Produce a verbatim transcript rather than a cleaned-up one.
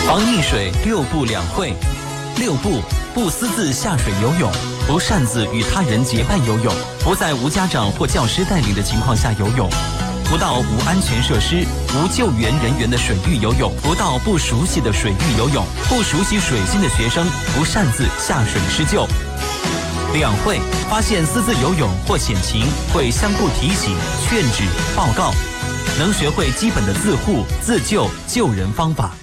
防溺水六不两会。六不：不私自下水游泳，不擅自与他人结伴游泳，不在无家长或教师带领的情况下游泳，不到无安全设施、无救援人员的水域游泳，不到不熟悉的水域游泳，不熟悉水性的学生不擅自下水施救。两会：发现私自游泳或险情，会相互提醒、劝止、报告，能学会基本的自护、自救、救人方法。